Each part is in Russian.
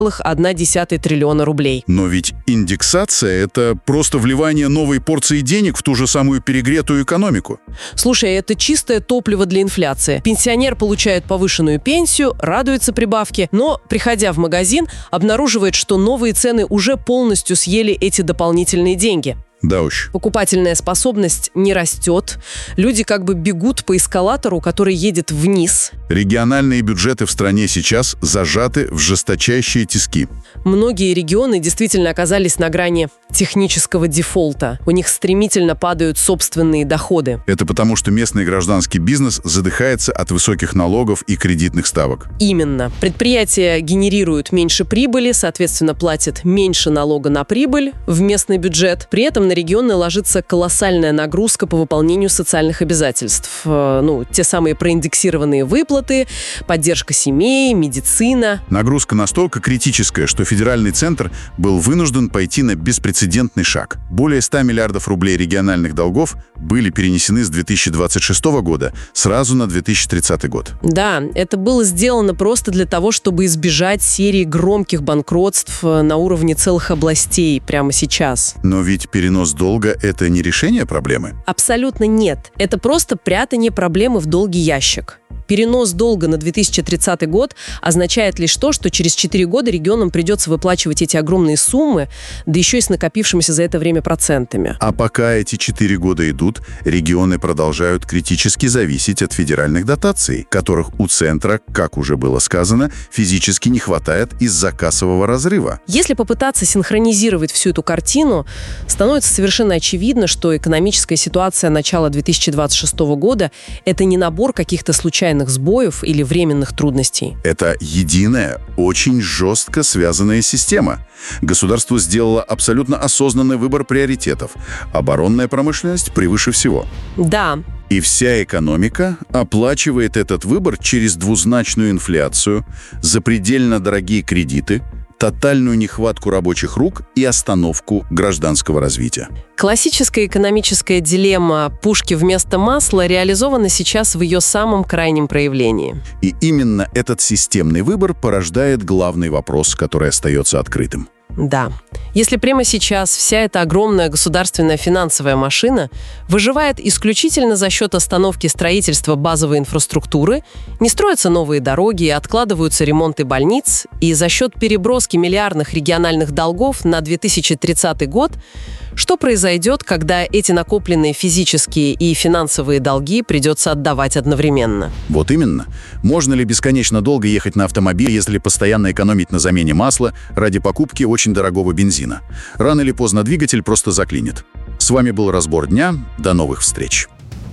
1,1 триллиона рублей. Но ведь индексация – это просто вливание новой порции денег в ту же самую перегретую экономику. Слушай, это чистое топливо для инфляции. Пенсионер получает повышенную пенсию, радуется прибавке, но, приходя в магазин, обнаруживает, что новые цены уже полностью съели эти дополнительные деньги. Да уж. Покупательная способность не растет. Люди как бы бегут по эскалатору, который едет вниз. Региональные бюджеты в стране сейчас зажаты в жесточайшие тиски. Многие регионы действительно оказались на грани технического дефолта. У них стремительно падают собственные доходы. Это потому, что местный гражданский бизнес задыхается от высоких налогов и кредитных ставок. Именно. Предприятия генерируют меньше прибыли, соответственно, платят меньше налога на прибыль в местный бюджет. При этом на регионы ложится колоссальная нагрузка по выполнению социальных обязательств. Те самые проиндексированные выплаты, поддержка семей, медицина. Нагрузка настолько критическая, что федеральный центр был вынужден пойти на беспрецедентный шаг. Более 100 миллиардов рублей региональных долгов были перенесены с 2026 года сразу на 2030 год. Да, это было сделано просто для того, чтобы избежать серии громких банкротств на уровне целых областей прямо сейчас. Но ведь перенос долга – это не решение проблемы? Абсолютно нет. Это просто прятание проблемы в долгий ящик. Перенос долга на 2030 год означает лишь то, что через 4 года регионам придется выплачивать эти огромные суммы, да еще и с накопившимися за это время процентами. А пока эти 4 года идут, регионы продолжают критически зависеть от федеральных дотаций, которых у центра, как уже было сказано, физически не хватает из-за кассового разрыва. Если попытаться синхронизировать всю эту картину, становится совершенно очевидно, что экономическая ситуация начала 2026 года – это не набор каких-то случайных сбоев или временных трудностей. Это единая, очень жестко связанная система. Государство сделало абсолютно осознанный выбор приоритетов. Оборонная промышленность превыше всего. Да. И вся экономика оплачивает этот выбор через двузначную инфляцию, запредельно дорогие кредиты, тотальную нехватку рабочих рук и остановку гражданского развития. Классическая экономическая дилемма «пушки вместо масла» реализована сейчас в ее самом крайнем проявлении. И именно этот системный выбор порождает главный вопрос, который остается открытым. Да. Если прямо сейчас вся эта огромная государственная финансовая машина выживает исключительно за счет остановки строительства базовой инфраструктуры, не строятся новые дороги, откладываются ремонты больниц, и за счет переброски миллиардных региональных долгов на 2030 год, что произойдет, когда эти накопленные физические и финансовые долги придется отдавать одновременно? Вот именно. Можно ли бесконечно долго ехать на автомобиле, если постоянно экономить на замене масла ради покупки очень дорогого бензина? Рано или поздно двигатель просто заклинит. С вами был «Разбор дня». До новых встреч.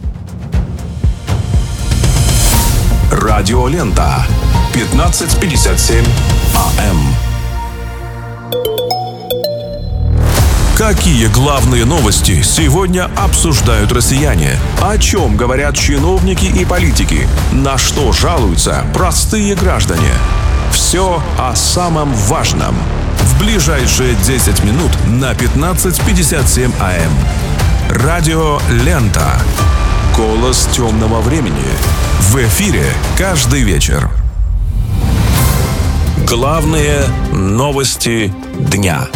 Радиолента. 15:57 АМ. Какие главные новости сегодня обсуждают россияне? О чем говорят чиновники и политики? На что жалуются простые граждане? Все о самом важном. В ближайшие 10 минут на 15:57 АМ. Радио «Лента». Голос темного времени. В эфире каждый вечер. Главные новости дня.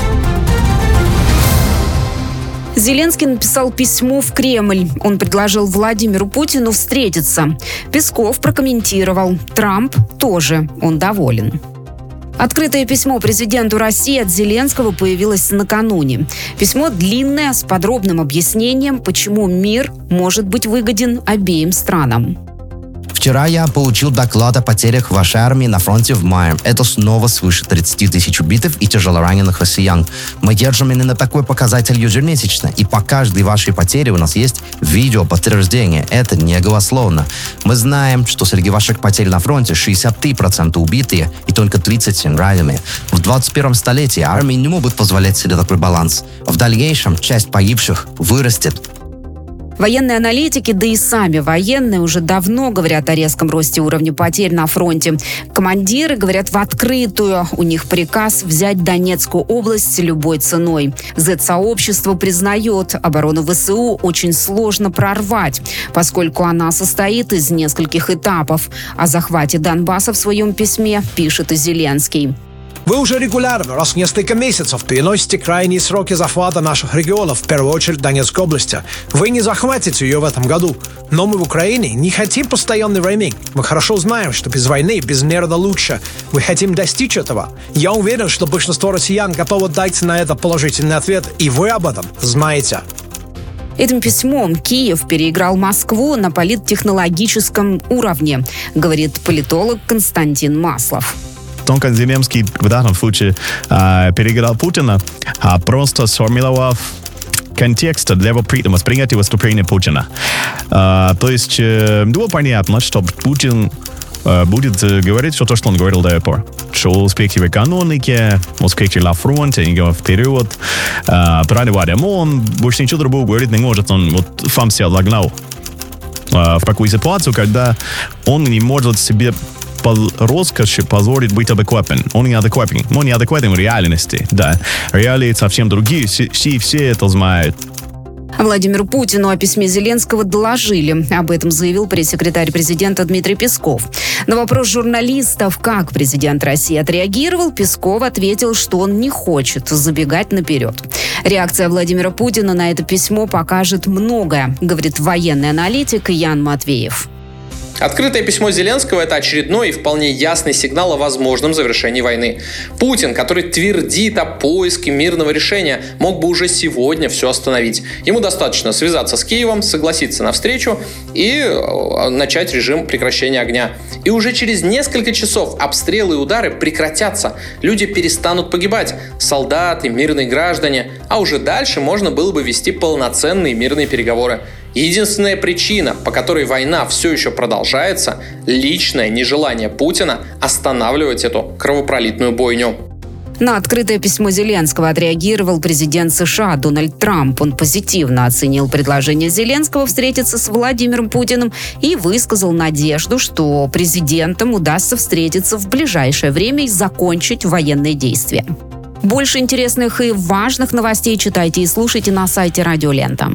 Зеленский написал письмо в Кремль. Он предложил Владимиру Путину встретиться. Песков прокомментировал: Трамп тоже, он доволен. Открытое письмо президенту России от Зеленского появилось накануне. Письмо длинное, с подробным объяснением, почему мир может быть выгоден обеим странам. Вчера я получил доклад о потерях вашей армии на фронте в мае. Это снова свыше 30 тысяч убитых и тяжелораненых россиян. Мы держим именно такой показатель ежемесячно, и по каждой вашей потере у нас есть видео подтверждение. Это не голословно. Мы знаем, что среди ваших потерь на фронте 63% убитые и только 37 раненые. В 21 столетии армии не могут позволять себе такой баланс. В дальнейшем часть погибших вырастет. Военные аналитики, да и сами военные уже давно говорят о резком росте уровня потерь на фронте. Командиры говорят в открытую. У них приказ взять Донецкую область любой ценой. Z-сообщество признает, оборону ВСУ очень сложно прорвать, поскольку она состоит из нескольких этапов. О захвате Донбасса в своем письме пишет и Зеленский. Вы уже регулярно, раз в несколько месяцев, переносите крайние сроки захвата наших регионов, в первую очередь Донецкой области. Вы не захватите ее в этом году. Но мы в Украине не хотим постоянной войны. Мы хорошо знаем, что без войны, без мира лучше. Мы хотим достичь этого. Я уверен, что большинство россиян готовы дать на это положительный ответ, и вы об этом знаете. Этим письмом Киев переиграл Москву на политтехнологическом уровне, говорит политолог Константин Маслов. Только Зеленский в данном случае переиграл Путина, просто сформировав контекста для восприятия выступления Путина. То есть было понятно, что Путин будет говорить все то, что он говорил до этого пор. Что успехи в экономике, успехи на фронте, они говорят вперед. Он больше ничего другого говорить не может. Он вот сам себя загнал в такую ситуацию, когда он не может себе по роскоши позволить быть адекватным. Он не адекватен в реальности. Да. Реалии совсем другие, все это знают. Владимиру Путину о письме Зеленского доложили. Об этом заявил пресс-секретарь президента Дмитрий Песков. На вопрос журналистов, как президент России отреагировал, Песков ответил, что он не хочет забегать наперед. Реакция Владимира Путина на это письмо покажет многое, говорит военный аналитик Ян Матвеев. Открытое письмо Зеленского – это очередной и вполне ясный сигнал о возможном завершении войны. Путин, который твердит о поиске мирного решения, мог бы уже сегодня все остановить. Ему достаточно связаться с Киевом, согласиться на встречу и начать режим прекращения огня. И уже через несколько часов обстрелы и удары прекратятся. Люди перестанут погибать. Солдаты, мирные граждане. А уже дальше можно было бы вести полноценные мирные переговоры. Единственная причина, по которой война все еще продолжается, личное нежелание Путина останавливать эту кровопролитную бойню. На открытое письмо Зеленского отреагировал президент США Дональд Трамп. Он позитивно оценил предложение Зеленского встретиться с Владимиром Путиным и высказал надежду, что президентам удастся встретиться в ближайшее время и закончить военные действия. Больше интересных и важных новостей читайте и слушайте на сайте Радио Лента.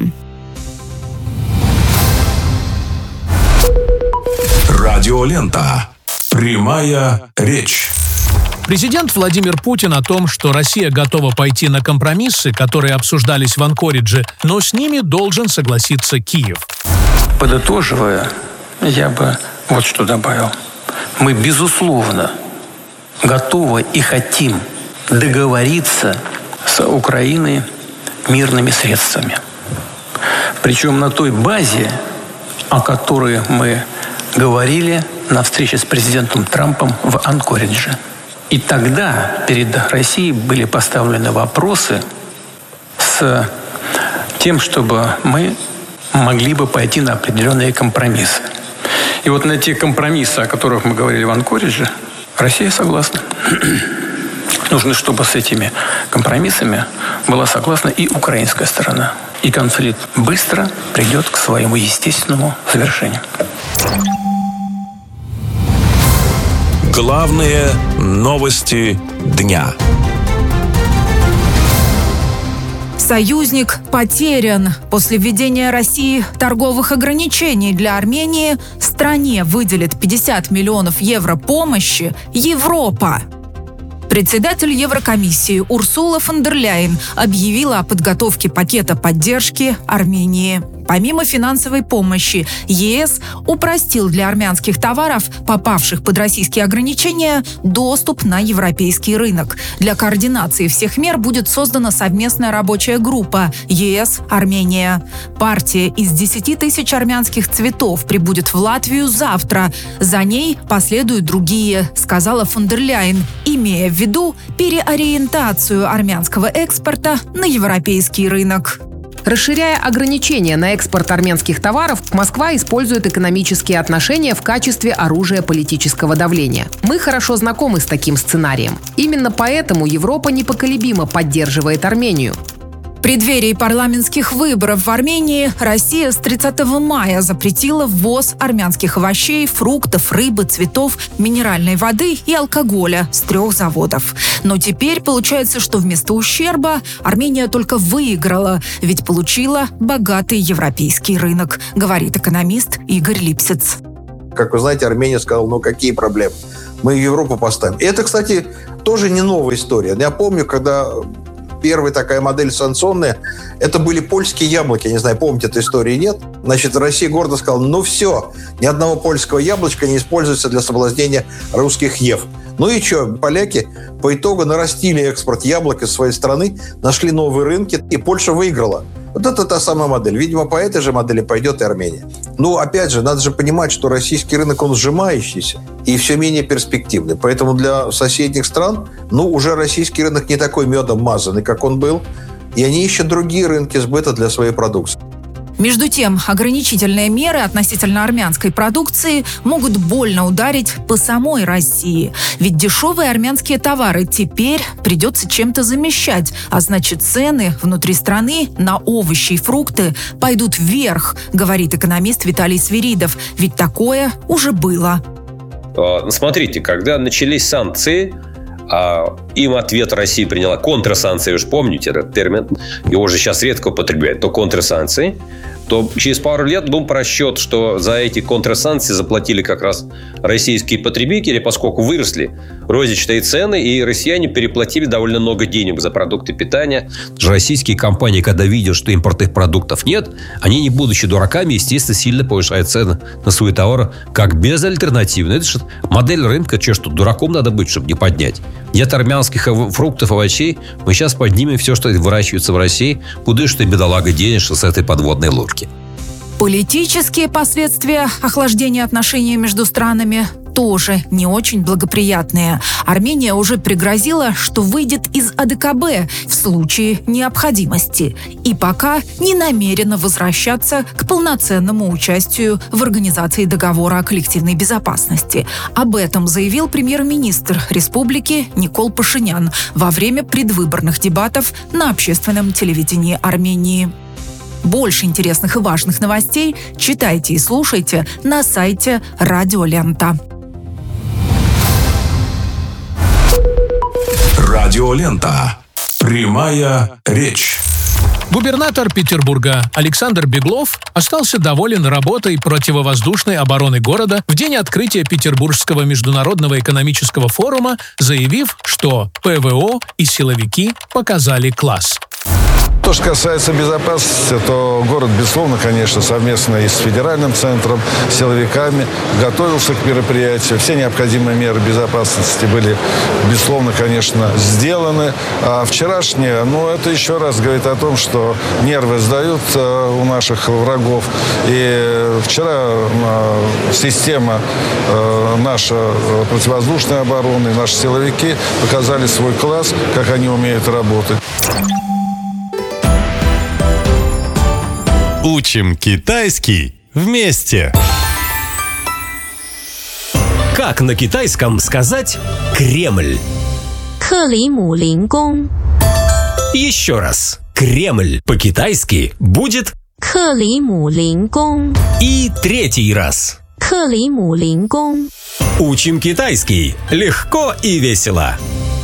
Радиолента. Прямая речь. Президент Владимир Путин о том, что Россия готова пойти на компромиссы, которые обсуждались в Анкоридже, но с ними должен согласиться Киев. Подытоживая, я бы вот что добавил. Мы, безусловно, готовы и хотим договориться с Украиной мирными средствами. Причем на той базе, о которой мы говорили на встрече с президентом Трампом в Анкоридже. И тогда перед Россией были поставлены вопросы с тем, чтобы мы могли бы пойти на определенные компромиссы. И вот на те компромиссы, о которых мы говорили в Анкоридже, Россия согласна. Нужно, чтобы с этими компромиссами была согласна и украинская сторона. И конфликт быстро придет к своему естественному завершению. Главные новости дня. Союзник потерян. После введения России торговых ограничений для Армении стране выделит 50 миллионов евро помощи Европа. Председатель Еврокомиссии Урсула фон дер Ляйен объявила о подготовке пакета поддержки Армении. Помимо финансовой помощи, ЕС упростил для армянских товаров, попавших под российские ограничения, доступ на европейский рынок. Для координации всех мер будет создана совместная рабочая группа ЕС-Армения. Партия из 10 тысяч армянских цветов прибудет в Латвию завтра. За ней последуют другие, сказала фон дер Ляйен, имея в виду переориентацию армянского экспорта на европейский рынок. Расширяя ограничения на экспорт армянских товаров, Москва использует экономические отношения в качестве оружия политического давления. Мы хорошо знакомы с таким сценарием. Именно поэтому Европа непоколебимо поддерживает Армению. В преддверии парламентских выборов в Армении Россия с 30 мая запретила ввоз армянских овощей, фруктов, рыбы, цветов, минеральной воды и алкоголя с 3 заводов. Но теперь получается, что вместо ущерба Армения только выиграла, ведь получила богатый европейский рынок, говорит экономист Игорь Липсиц. Как вы знаете, Армения сказала, какие проблемы? мы Европу поставим. И это, кстати, тоже не новая история. Я помню, когда первая такая модель санкционная, это были польские яблоки. Я не знаю, помните эту историю, нет? Значит, Россия гордо сказала, ну все, ни одного польского яблочка не используется для соблазнения русских ев. Ну и что, поляки по итогу нарастили экспорт яблок из своей страны, нашли новые рынки, и Польша выиграла. Вот это та самая модель. Видимо, по этой же модели пойдет и Армения. Ну, опять же, надо же понимать, что российский рынок, он сжимающийся и все менее перспективный. Поэтому для соседних стран, уже российский рынок не такой медом мазанный, как он был, и они ищут другие рынки сбыта для своей продукции. Между тем, ограничительные меры относительно армянской продукции могут больно ударить по самой России. Ведь дешевые армянские товары теперь придется чем-то замещать, а значит, цены внутри страны на овощи и фрукты пойдут вверх, говорит экономист Виталий Свиридов. Ведь такое уже было. Смотрите, когда начались санкции, им ответ Россия приняла контрсанкции, вы же помните этот термин, его же сейчас редко употребляют, то контрсанкции, то через пару лет был просчет, что за эти контрсанкции заплатили как раз российские потребители, поскольку выросли розничные цены, и россияне переплатили довольно много денег за продукты питания. Российские компании, когда видят, что импортных продуктов нет, они, не будучи дураками, естественно, сильно повышают цены на свои товары, как безальтернативно. Это же модель рынка, что дураком надо быть, чтобы не поднять. Нет армянских фруктов, овощей, мы сейчас поднимем все, что выращивается в России, куда что бедолага денешься с этой подводной лодки. Политические последствия охлаждения отношений между странами тоже не очень благоприятные. Армения уже пригрозила, что выйдет из АДКБ в случае необходимости. И пока не намерена возвращаться к полноценному участию в организации договора о коллективной безопасности. Об этом заявил премьер-министр республики Никол Пашинян во время предвыборных дебатов на общественном телевидении Армении. Больше интересных и важных новостей читайте и слушайте на сайте Радио Лента. Радио Лента. Прямая речь. Губернатор Петербурга Александр Беглов остался доволен работой противовоздушной обороны города в день открытия Петербургского международного экономического форума, заявив, что ПВО и силовики показали класс. То, что касается безопасности, то город, безусловно, конечно, совместно и с федеральным центром, с силовиками готовился к мероприятию. Все необходимые меры безопасности были, безусловно, конечно, сделаны. А вчерашнее, это еще раз говорит о том, что нервы сдают у наших врагов. И вчера система наша противовоздушной обороны, наши силовики показали свой класс, как они умеют работать. Учим китайский вместе. Как на китайском сказать «Кремль»? Климулингон. Еще раз. Кремль по-китайски будет Климулингон. И третий раз. Климулингон. Учим китайский легко и весело.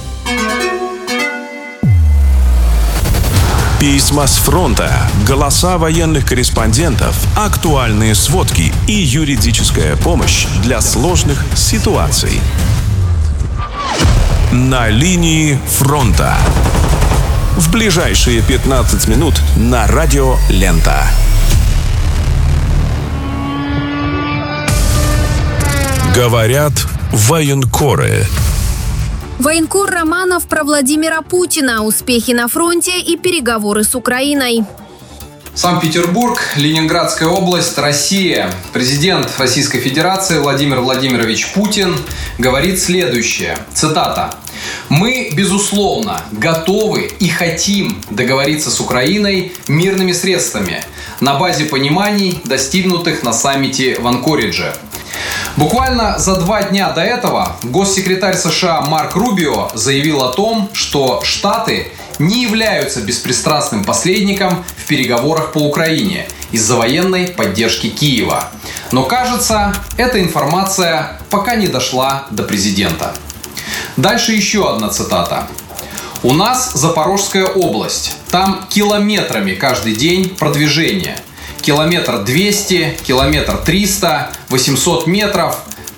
Письма с фронта, голоса военных корреспондентов, актуальные сводки и юридическая помощь для сложных ситуаций. На линии фронта. В ближайшие 15 минут на Радио Лента. Говорят военкоры. Военкор Романов про Владимира Путина, успехи на фронте и переговоры с Украиной. Санкт-Петербург, Ленинградская область, Россия. Президент Российской Федерации Владимир Владимирович Путин говорит следующее. Цитата. «Мы, безусловно, готовы и хотим договориться с Украиной мирными средствами на базе пониманий, достигнутых на саммите в Анкоридже». Буквально за 2 дня до этого госсекретарь США Марк Рубио заявил о том, что Штаты не являются беспристрастным посредником в переговорах по Украине из-за военной поддержки Киева. Но, кажется, эта информация пока не дошла до президента. Дальше еще одна цитата. «У нас Запорожская область. Там километрами каждый день продвижение. Километр 200, километр 300, 800 метров.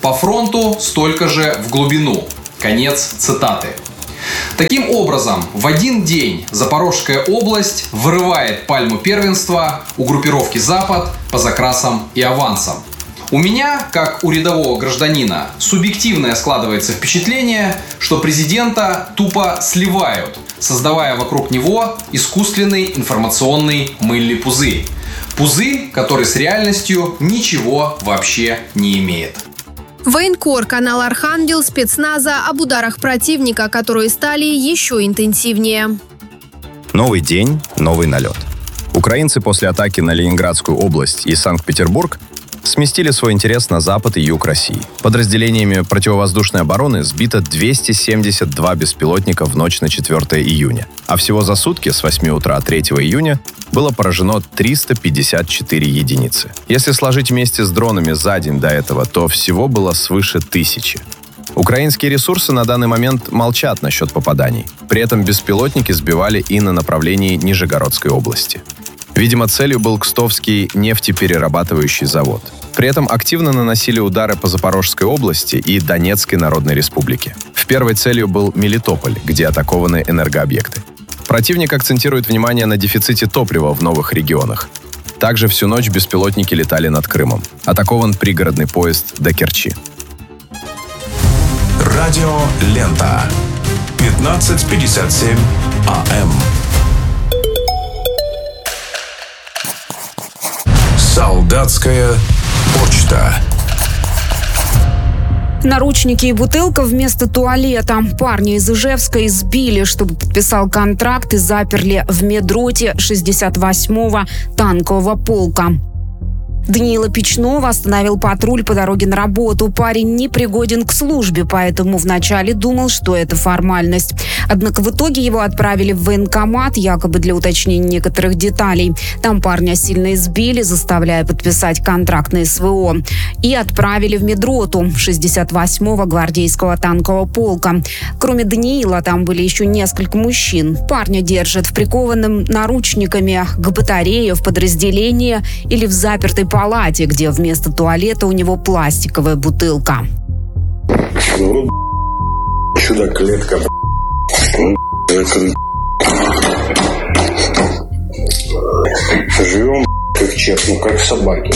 по фронту, столько же в глубину. Конец цитаты. Таким образом, в один день Запорожская область вырывает пальму первенства у группировки «Запад» по закрасам и авансам. У меня, как у рядового гражданина, субъективное складывается впечатление, что президента тупо сливают, создавая вокруг него искусственный информационный мыльный пузырь. Пузырь, который с реальностью ничего вообще не имеет. Военкор, канал «Архангел», спецназа об ударах противника, которые стали еще интенсивнее. Новый день, новый налет. Украинцы после атаки на Ленинградскую область и Санкт-Петербург сместили свой интерес на запад и юг России. Подразделениями противовоздушной обороны сбито 272 беспилотника в ночь на 4 июня. А всего за сутки с 8 утра 3 июня было поражено 354 единицы. Если сложить вместе с дронами за день до этого, то всего было свыше 1000. Украинские ресурсы на данный момент молчат насчет попаданий. При этом беспилотники сбивали и на направлении Нижегородской области. Видимо, целью был Кстовский нефтеперерабатывающий завод. При этом активно наносили удары по Запорожской области и Донецкой Народной Республике. В первой целью был Мелитополь, где атакованы энергообъекты. Противник акцентирует внимание на дефиците топлива в новых регионах. Также всю ночь беспилотники летали над Крымом. Атакован пригородный поезд до Керчи. Радио «Лента». 15:57 АМ. Солдатская почта. Наручники и бутылка вместо туалета. Парня из Ижевска избили, чтобы подписал контракт, и заперли в медроте 68-го танкового полка. Даниила Печнова остановил патруль по дороге на работу. Парень не пригоден к службе, поэтому вначале думал, что это формальность. Однако в итоге его отправили в военкомат, якобы для уточнения некоторых деталей. Там парня сильно избили, заставляя подписать контракт на СВО. И отправили в медроту 68-го гвардейского танкового полка. Кроме Даниила, там были еще несколько мужчин. Парня держат в прикованном наручниками к батарее в подразделении или в запертой палате, где вместо туалета у него пластиковая бутылка. Ну, сюда клетка, закрыта. Живем как черт, как собаки.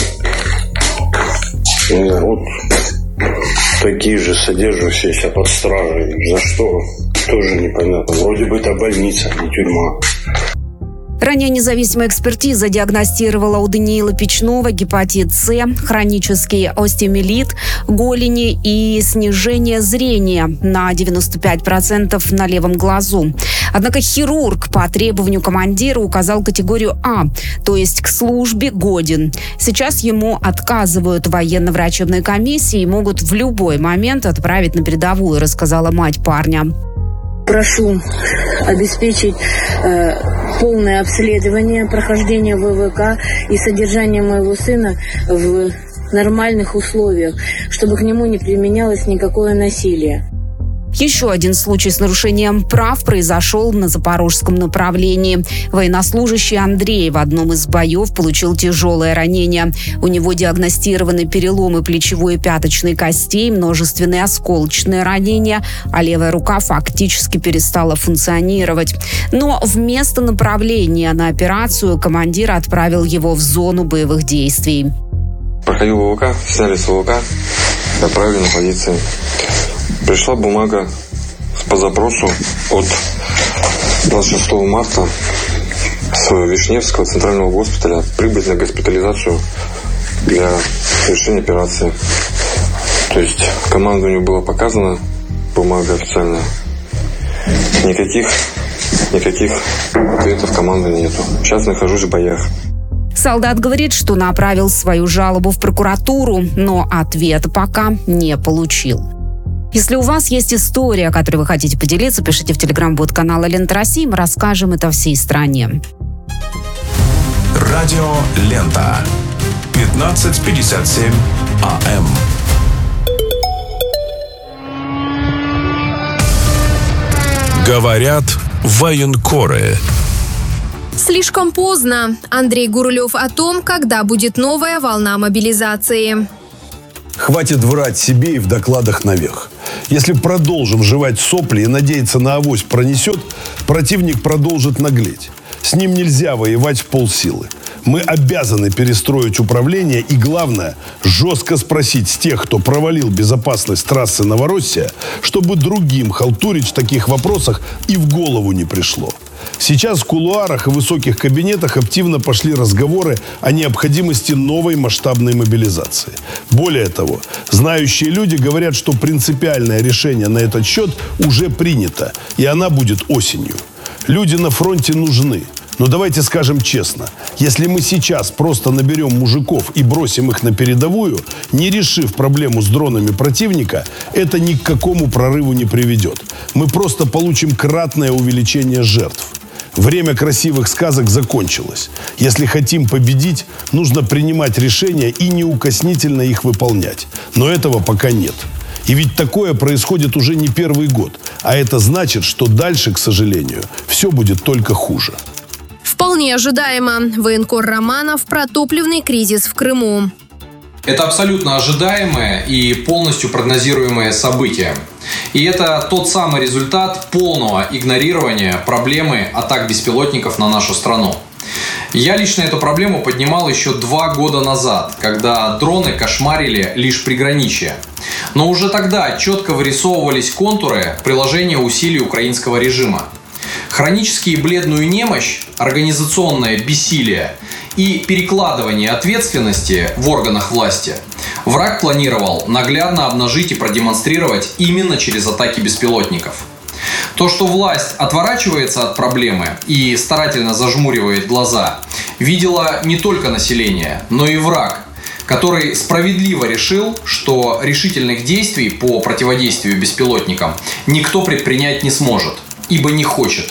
Вот такие же содержащиеся под стражей. За что? Тоже непонятно. Вроде бы это больница, не тюрьма. Ранее независимая экспертиза диагностировала у Даниила Печнова гепатит С, хронический остеомиелит голени и снижение зрения на 95% на левом глазу. Однако хирург по требованию командира указал категорию А, то есть к службе годен. Сейчас ему отказывают в военно-врачебной комиссии и могут в любой момент отправить на передовую, рассказала мать парня. Прошу обеспечить полное обследование, прохождение ВВК и содержание моего сына в нормальных условиях, чтобы к нему не применялось никакое насилие. Еще один случай с нарушением прав произошел на запорожском направлении. Военнослужащий Андрей в одном из боев получил тяжелое ранение. У него диагностированы переломы плечевой и пяточной костей, множественные осколочные ранения, а левая рука фактически перестала функционировать. Но вместо направления на операцию командир отправил его в зону боевых действий. Проходил ВВК, сняли с ВВК, отправили на позиции. Пришла бумага по запросу от 26 марта с Вишневского центрального госпиталя прибыть на госпитализацию для совершения операции. То есть командованию было показано, бумага официальная. Никаких ответов командования нету. Сейчас нахожусь в боях. Солдат говорит, что направил свою жалобу в прокуратуру, но ответа пока не получил. Если у вас есть история, которой вы хотите поделиться, пишите в телеграм-бот канала «Лента России», мы расскажем это всей стране. Радио «Лента». 15:57 АМ. Говорят военкоры. Слишком поздно. Андрей Гурулев о том, когда будет новая волна мобилизации. Хватит врать себе и в докладах наверх. Если продолжим жевать сопли и надеяться на авось пронесет, противник продолжит наглеть. С ним нельзя воевать в полсилы. Мы обязаны перестроить управление и, главное, жестко спросить с тех, кто провалил безопасность трассы Новороссия, чтобы другим халтурить в таких вопросах и в голову не пришло. Сейчас в кулуарах и высоких кабинетах активно пошли разговоры о необходимости новой масштабной мобилизации. Более того, знающие люди говорят, что принципиальное решение на этот счет уже принято, и она будет осенью. Люди на фронте нужны. Но давайте скажем честно, если мы сейчас просто наберем мужиков и бросим их на передовую, не решив проблему с дронами противника, это ни к какому прорыву не приведет. Мы просто получим кратное увеличение жертв. Время красивых сказок закончилось. Если хотим победить, нужно принимать решения и неукоснительно их выполнять. Но этого пока нет. И ведь такое происходит уже не первый год. А это значит, что дальше, к сожалению, все будет только хуже. Вполне ожидаемо. Военкор Романов про топливный кризис в Крыму. Это абсолютно ожидаемое и полностью прогнозируемое событие. И это тот самый результат полного игнорирования проблемы атак беспилотников на нашу страну. Я лично эту проблему поднимал еще 2 года назад, когда дроны кошмарили лишь приграничье. Но уже тогда четко вырисовывались контуры приложения усилий украинского режима. Хронические бледную немощь, организационное бессилие и перекладывание ответственности в органах власти враг планировал наглядно обнажить и продемонстрировать именно через атаки беспилотников. То, что власть отворачивается от проблемы и старательно зажмуривает глаза, видело не только население, но и враг, который справедливо решил, что решительных действий по противодействию беспилотникам никто предпринять не сможет, ибо не хочет.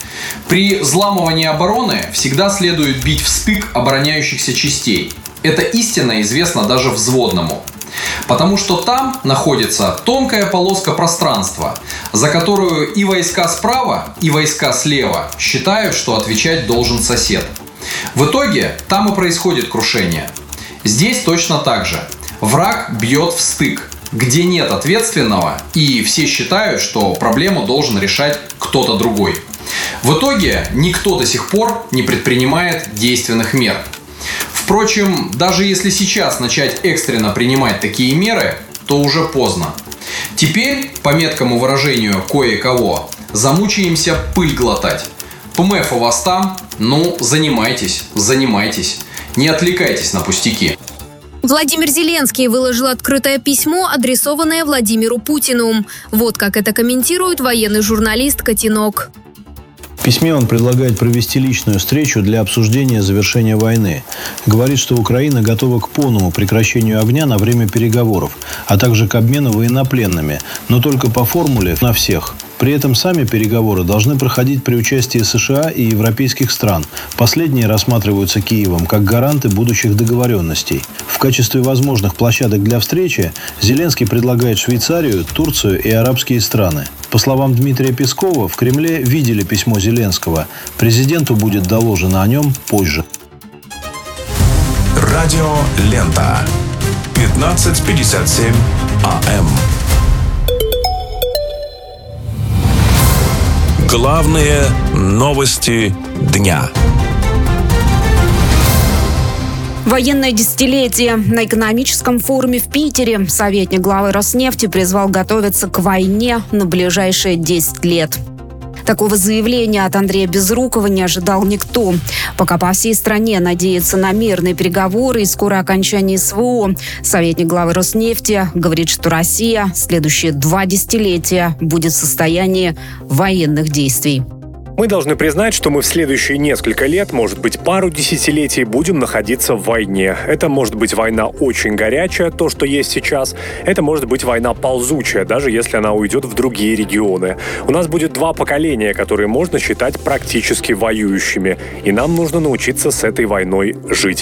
При взламывании обороны всегда следует бить в стык обороняющихся частей. Это истинно известно даже взводному. Потому что там находится тонкая полоска пространства, за которую и войска справа, и войска слева считают, что отвечать должен сосед. В итоге там и происходит крушение. Здесь точно так же. Враг бьет в стык, где нет ответственного, и все считают, что проблему должен решать кто-то другой. В итоге никто до сих пор не предпринимает действенных мер. Впрочем, даже если сейчас начать экстренно принимать такие меры, то уже поздно. Теперь, по меткому выражению кое-кого, замучаемся пыль глотать. ПМФ у вас там? Ну, занимайтесь. Не отвлекайтесь на пустяки. Владимир Зеленский выложил открытое письмо, адресованное Владимиру Путину. Вот как это комментирует военный журналист Котенок. В письме он предлагает провести личную встречу для обсуждения завершения войны. Говорит, что Украина готова к полному прекращению огня на время переговоров, а также к обмену военнопленными, но только по формуле на всех. При этом сами переговоры должны проходить при участии США и европейских стран. Последние рассматриваются Киевом как гаранты будущих договоренностей. В качестве возможных площадок для встречи Зеленский предлагает Швейцарию, Турцию и арабские страны. По словам Дмитрия Пескова, в Кремле видели письмо Зеленского. Президенту будет доложено о нем позже. Радио Лента. 15:57 АМ. Главные новости дня. Военное десятилетие. На экономическом форуме в Питере советник главы Роснефти призвал готовиться к войне на ближайшие 10 лет. Такого заявления от Андрея Безрукова не ожидал никто. Пока по всей стране надеются на мирные переговоры и скорое окончание СВО, советник главы Роснефти говорит, что Россия следующие 2 десятилетия будет в состоянии военных действий. Мы должны признать, что мы в следующие несколько лет, может быть, пару десятилетий будем находиться в войне. Это может быть война очень горячая, то, что есть сейчас. Это может быть война ползучая, даже если она уйдет в другие регионы. У нас будет 2 поколения, которые можно считать практически воюющими. И нам нужно научиться с этой войной жить.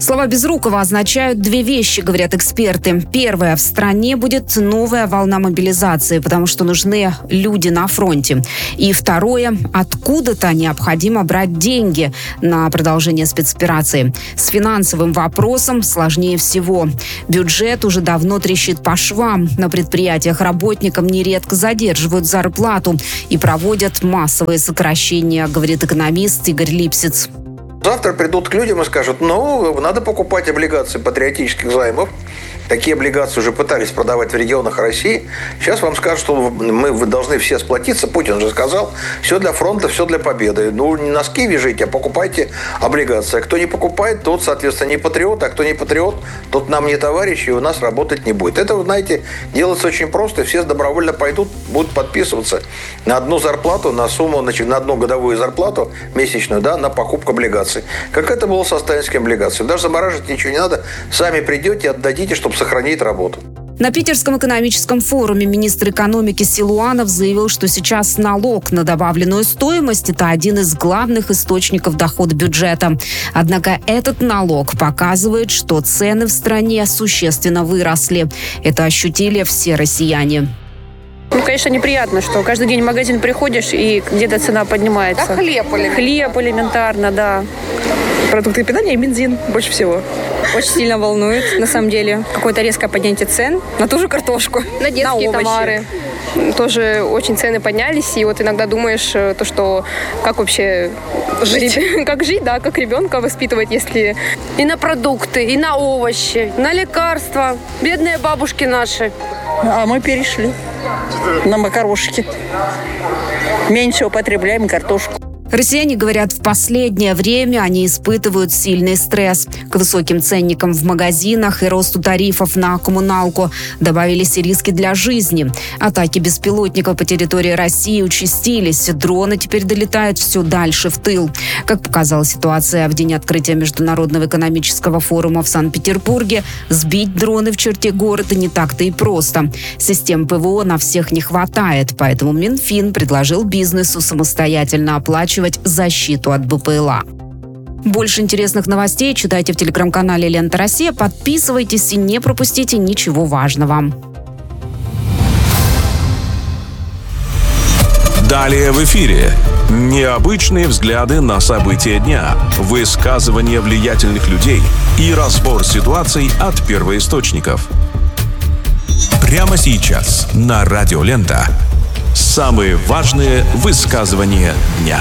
Слова Безрукова означают две вещи, говорят эксперты. Первое. В стране будет новая волна мобилизации, потому что нужны люди на фронте. И второе. Откуда-то необходимо брать деньги на продолжение спецоперации. С финансовым вопросом сложнее всего. Бюджет уже давно трещит по швам. На предприятиях работникам нередко задерживают зарплату и проводят массовые сокращения, говорит экономист Игорь Липсиц. Завтра придут к людям и скажут, надо покупать облигации патриотических займов. Такие облигации уже пытались продавать в регионах России. Сейчас вам скажут, что вы должны все сплотиться. Путин же сказал, все для фронта, все для победы. Не носки вяжите, а покупайте облигации. А кто не покупает, тот, соответственно, не патриот. А кто не патриот, тот нам не товарищ, и у нас работать не будет. Это, вы знаете, делается очень просто. Все добровольно пойдут, будут подписываться на одну зарплату, на сумму, на одну годовую зарплату месячную, на покупку облигаций. Как это было со сталинскими облигациями. Даже замораживать ничего не надо. Сами придете и отдадите, чтобы сохранить работу. На Питерском экономическом форуме министр экономики Силуанов заявил, что сейчас налог на добавленную стоимость – это один из главных источников дохода бюджета. Однако этот налог показывает, что цены в стране существенно выросли. Это ощутили все россияне. Конечно, неприятно, что каждый день в магазин приходишь и где-то цена поднимается. Да, хлеб элементарно, да. Продукты питания и бензин больше всего. Очень сильно волнует, на самом деле. Какое-то резкое поднятие цен на ту же картошку, на детские товары. Тоже очень цены поднялись. И вот иногда думаешь, что как вообще жить? Как жить, да, как ребенка воспитывать, если и на продукты, и на овощи, на лекарства. Бедные бабушки наши. А мы перешли на макарошки. Меньше употребляем картошку. Россияне говорят, в последнее время они испытывают сильный стресс. К высоким ценникам в магазинах и росту тарифов на коммуналку добавились и риски для жизни. Атаки беспилотников по территории России участились. Дроны теперь долетают все дальше в тыл. Как показала ситуация в день открытия Международного экономического форума в Санкт-Петербурге, сбить дроны в черте города не так-то и просто. Систем ПВО на всех не хватает, поэтому Минфин предложил бизнесу самостоятельно оплачивать защиту от БПЛА. Больше интересных новостей читайте в телеграм-канале «Лента Россия». Подписывайтесь и не пропустите ничего важного. Далее в эфире. Необычные взгляды на события дня, высказывания влиятельных людей и разбор ситуаций от первоисточников. Прямо сейчас на Радио Лента. Самые важные высказывания дня.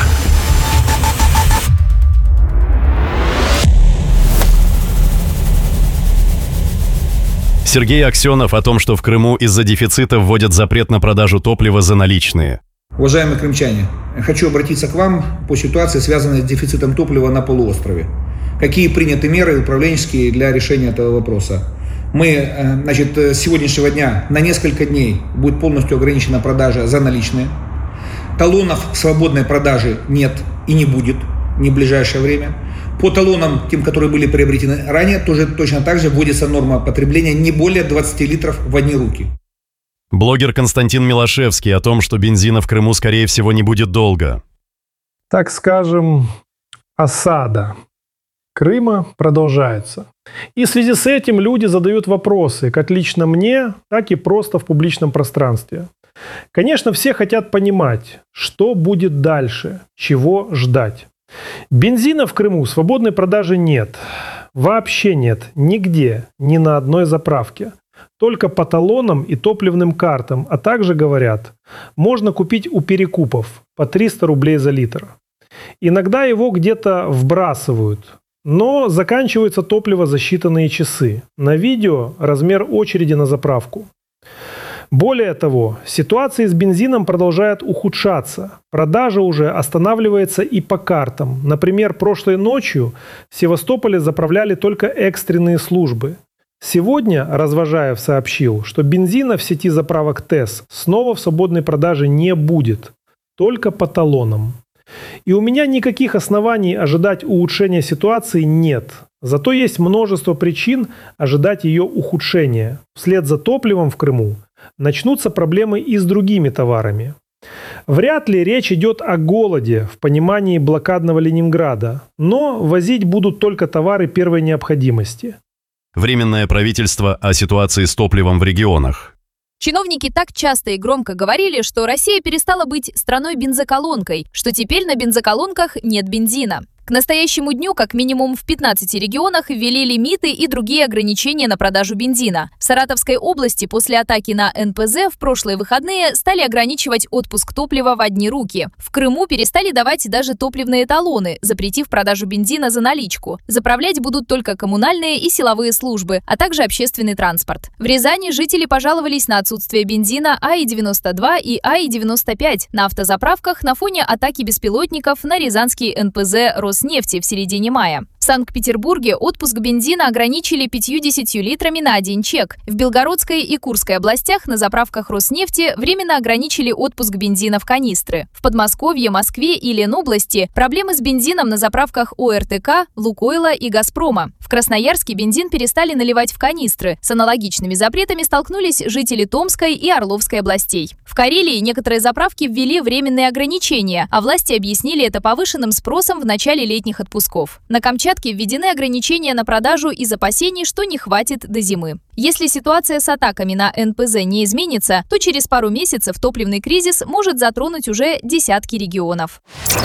Сергей Аксенов о том, что в Крыму из-за дефицита вводят запрет на продажу топлива за наличные. Уважаемые крымчане, хочу обратиться к вам по ситуации, связанной с дефицитом топлива на полуострове. Какие приняты меры управленческие для решения этого вопроса? Мы, с сегодняшнего дня на несколько дней будет полностью ограничена продажа за наличные. Талонов свободной продажи нет и не будет ни в ближайшее время. По талонам, тем, которые были приобретены ранее, тоже точно так же вводится норма потребления не более 20 литров в одни руки. Блогер Константин Милошевский о том, что бензина в Крыму, скорее всего, не будет долго. Так скажем, осада Крыма продолжается. И в связи с этим люди задают вопросы, как лично мне, так и просто в публичном пространстве. Конечно, все хотят понимать, что будет дальше, чего ждать. Бензина в Крыму свободной продажи нет. Вообще нет. Нигде, ни на одной заправке. Только по талонам и топливным картам. А также, говорят, можно купить у перекупов по 300 рублей за литр. Иногда его где-то вбрасывают. Но заканчивается топливо за считанные часы. На видео размер очереди на заправку. Более того, ситуация с бензином продолжает ухудшаться. Продажа уже останавливается и по картам. Например, прошлой ночью в Севастополе заправляли только экстренные службы. Сегодня Развожаев сообщил, что бензина в сети заправок ТЭС снова в свободной продаже не будет. Только по талонам. И у меня никаких оснований ожидать улучшения ситуации нет. Зато есть множество причин ожидать ее ухудшения. Вслед за топливом в Крыму начнутся проблемы и с другими товарами. Вряд ли речь идет о голоде в понимании блокадного Ленинграда, но возить будут только товары первой необходимости. Временное правительство о ситуации с топливом в регионах. Чиновники так часто и громко говорили, что Россия перестала быть страной-бензоколонкой, что теперь на бензоколонках нет бензина. К настоящему дню как минимум в 15 регионах ввели лимиты и другие ограничения на продажу бензина. В Саратовской области после атаки на НПЗ в прошлые выходные стали ограничивать отпуск топлива в одни руки. В Крыму перестали давать даже топливные талоны, запретив продажу бензина за наличку. Заправлять будут только коммунальные и силовые службы, а также общественный транспорт. В Рязани жители пожаловались на отсутствие бензина АИ-92 и АИ-95 на автозаправках на фоне атаки беспилотников на рязанский НПЗ Роснефти в середине мая. В Санкт-Петербурге отпуск бензина ограничили 50 литрами на один чек. В Белгородской и Курской областях на заправках Роснефти временно ограничили отпуск бензина в канистры. В Подмосковье, Москве и Ленобласти проблемы с бензином на заправках ОРТК, Лукойла и Газпрома. В Красноярске бензин перестали наливать в канистры. С аналогичными запретами столкнулись жители Томской и Орловской областей. В Карелии некоторые заправки ввели временные ограничения, а власти объяснили это повышенным спросом в начале летних отпусков. На Камчатке введены ограничения на продажу из опасений, что не хватит до зимы. Если ситуация с атаками на НПЗ не изменится, то через пару месяцев топливный кризис может затронуть уже десятки регионов.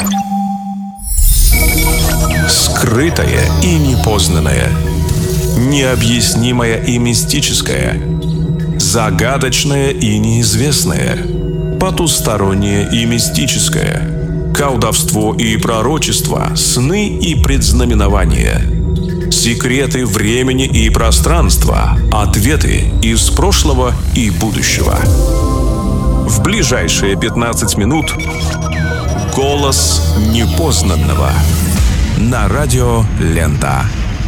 Скрытое и непознанное, необъяснимое и мистическое, загадочное и неизвестное, потустороннее и мистическое, колдовство и пророчество, сны и предзнаменования, секреты времени и пространства, ответы из прошлого и будущего. В ближайшие 15 минут голос непознанного на радио Лента.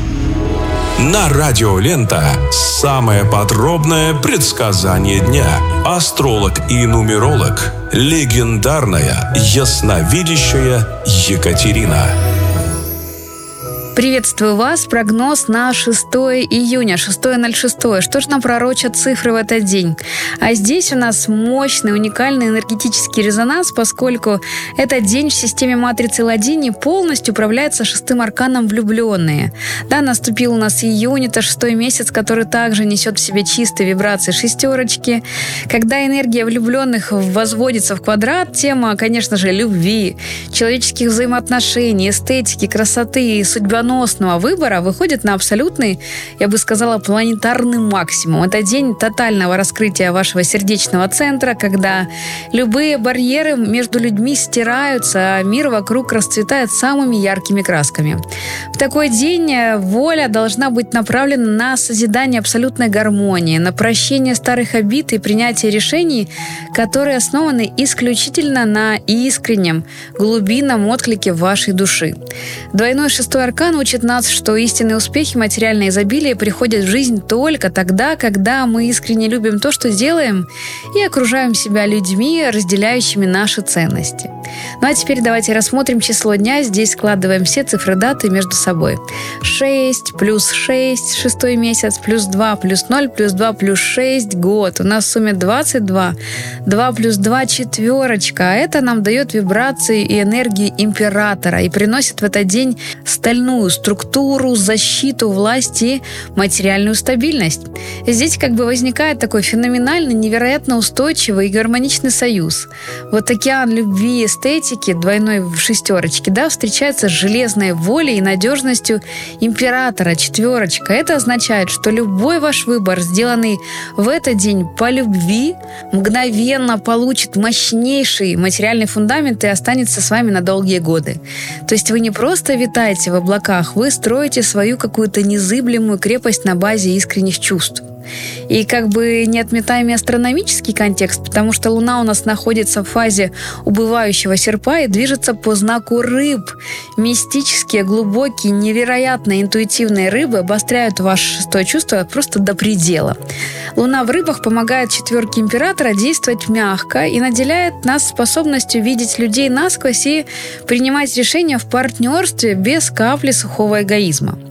На радио Лента самое подробное предсказание дня. Астролог и нумеролог, легендарная ясновидящая Екатерина. Приветствую вас. Прогноз на 6 июня, 6.06. Что же нам пророчат цифры в этот день? А здесь у нас мощный, уникальный энергетический резонанс, поскольку этот день в системе матрицы Ладини полностью управляется шестым арканом влюбленные. Да, наступил у нас июнь, это 6-й месяц, который также несет в себе чистые вибрации шестерочки. Когда энергия влюбленных возводится в квадрат, тема, конечно же, любви, человеческих взаимоотношений, эстетики, красоты и судьбоносного выбора выходит на абсолютный, я бы сказала, планетарный максимум. Это день тотального раскрытия вашего сердечного центра, когда любые барьеры между людьми стираются, а мир вокруг расцветает самыми яркими красками. В такой день воля должна быть направлена на созидание абсолютной гармонии, на прощение старых обид и принятие решений, которые основаны исключительно на искреннем, глубинном отклике вашей души. Двойной шестой аркан учит нас, что истинные успехи, материальное изобилие приходят в жизнь только тогда, когда мы искренне любим то, что делаем, и окружаем себя людьми, разделяющими наши ценности. Ну а теперь давайте рассмотрим число дня. Здесь складываем все цифры даты между собой. 6 плюс 6, 6-й месяц, плюс 2 плюс 0, плюс 2 плюс 6, год. У нас в сумме 22. 2 плюс 2 – четверочка. А это нам дает вибрации и энергию императора и приносит в этот день стальную структуру, защиту, власть и материальную стабильность. Здесь как бы возникает такой феноменальный, невероятно устойчивый и гармоничный союз. Вот океан любви и эстетики, двойной в шестерочке, да, встречается с железной волей и надежностью императора, четверочка. Это означает, что любой ваш выбор, сделанный в этот день по любви, мгновенно получит мощнейший материальный фундамент и останется с вами на долгие годы. То есть вы не просто витаете в облаках, вы строите свою какую-то незыблемую крепость на базе искренних чувств. И как бы не отметаем и астрономический контекст, потому что Луна у нас находится в фазе убывающего серпа и движется по знаку рыб. Мистические, глубокие, невероятно интуитивные рыбы обостряют ваше шестое чувство просто до предела. Луна в рыбах помогает четверке императора действовать мягко и наделяет нас способностью видеть людей насквозь и принимать решения в партнерстве без капли сухого эгоизма.